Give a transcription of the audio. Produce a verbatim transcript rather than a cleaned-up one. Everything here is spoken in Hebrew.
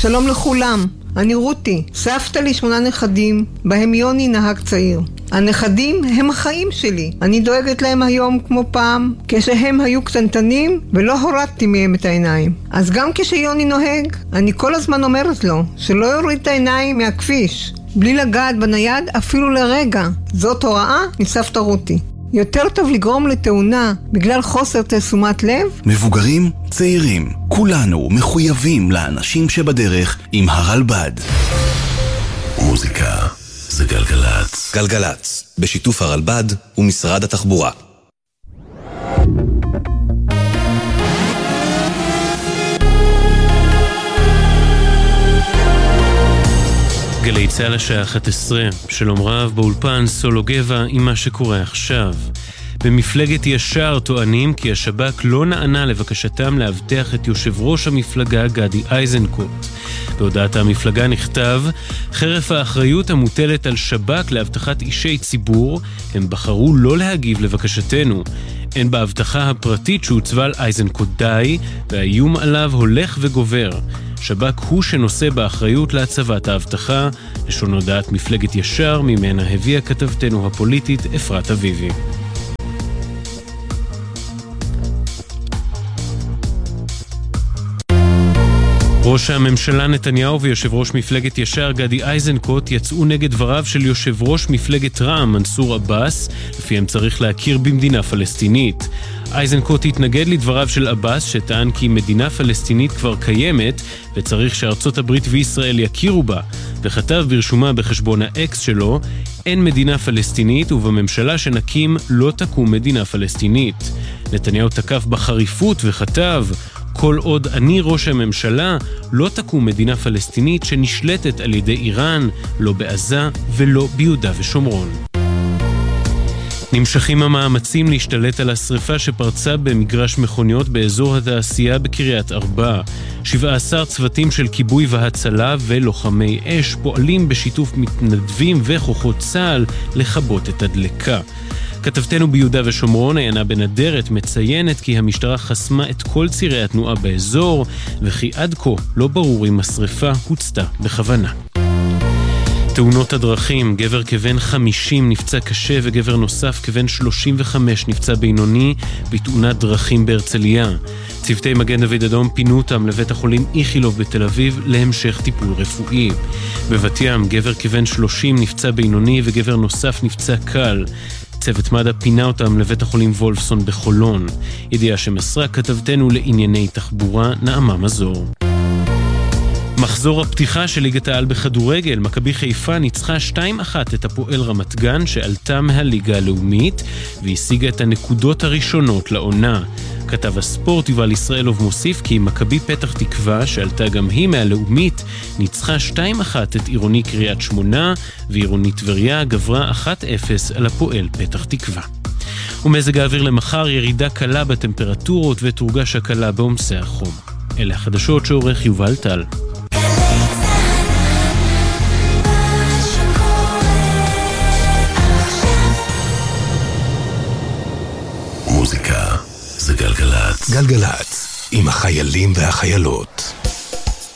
שלום לכולם, אני רותי, סבתא לי שמונה נכדים, בהם יוני נהג צעיר. הנכדים הם החיים שלי, אני דואגת להם היום כמו פעם, כשהם היו קטנטנים ולא הורדתי מהם את העיניים. אז גם כשיוני נוהג, אני כל הזמן אומרת לו שלא יוריד את העיניים מהכביש, בלי לגעת בנייד אפילו לרגע. זאת הוראה מסבתא רותי. יותר טוב לגרום לתאונה בגלל חוסר תשומת לב. מבוגרים, צעירים, כולנו מחויבים לאנשים שבדרך עם הרלב"ד. מוזיקה זה גלגלץ. גלגלץ, בשיתוף הרלב"ד ומשרד התחבורה. גלי צהל השעה אחת עשרה, שלום רב, באולפן סולו גבע עם מה שקורה עכשיו. במפלגת ישר טוענים כי השב"כ לא נענה לבקשתם להבטח את יושב ראש המפלגה גדי איזנקוט. בהודעת המפלגה נכתב, חרף האחריות המוטלת על שב"כ להבטחת אישי ציבור, הם בחרו לא להגיב לבקשתנו. אין בהבטחה הפרטית שהוצבה על איזנקוט די, והאיום עליו הולך וגובר. שב"כ הוא שנושא באחריות להצבת ההבטחה, לשון הודעת מפלגת ישר, ממנה הביאה כתבתנו הפוליטית אפרת אביבי. ראש הממשלה נתניהו ויושב ראש מפלגת ישר גדי איזנקוט יצאו נגד דבריו של יושב ראש מפלגת רע"מ מנסור עבאס, לפיהם צריך להכיר במדינה פלסטינית. איזנקוט התנגד לדבריו של עבאס שטען כי מדינה פלסטינית כבר קיימת וצריך שארצות הברית וישראל יכירו בה, וכתב ברשומה בחשבון האקס שלו, אין מדינה פלסטינית ובממשלה שנקים לא תקום מדינה פלסטינית. נתניהו תקף בחריפות וכתב, כל עוד אני ראש הממשלה, לא תקום מדינה פלסטינית שנשלטת על ידי איראן, לא בעזה ולא ביהודה ושומרון. נמשכים המאמצים להשתלט על השריפה שפרצה במגרש מכוניות באזור התעשייה בקריית ארבע. שבעה עשר צוותים של כיבוי והצלה ולוחמי אש פועלים בשיתוף מתנדבים וכוחות צה"ל לכבות את הדלקה. כתבתנו ביהודה ושומרון, עיינה בנדרת, מציינת כי המשטרה חסמה את כל צירי התנועה באזור, וכי עד כה לא ברור אם השריפה הוצתה בכוונה. תאונות הדרכים, גבר כבן חמישים נפצע קשה וגבר נוסף כבן שלושים וחמש נפצע בינוני בתאונת דרכים בהרצליה. צוותי מגן דוד אדום פינו אותם לבית החולים איכילוב בתל אביב להמשך טיפול רפואי. בבת ים, גבר כבן שלושים נפצע בינוני וגבר נוסף נפצע קל. צוות מד"א פינה אותם לבית החולים וולפסון בחולון. ידיעה שמסרה כתבתנו לענייני תחבורה נעמה מזור. מחזור הפתיחה של ליגת העל בכדורגל, מכבי חיפה ניצחה שתיים אחת את הפועל רמת גן שעלתה מהליגה הלאומית והשיגה את הנקודות הראשונות לעונה. כתב הספורט יובל ישראלוב מוסיף כי מכבי פתח תקווה שעלתה גם היא מהלאומית ניצחה שתיים אחת את עירוני קריית שמונה ועירוני טבריה גברה אחת אפס על הפועל פתח תקווה. ומזג האוויר למחר ירידה קלה בטמפרטורות ותורגש הקלה בעומסי החום. אלה החדשות שעורך יובל טל. מוזיקה זה גלגלץ. גלגלץ, עם החיילים והחיילות.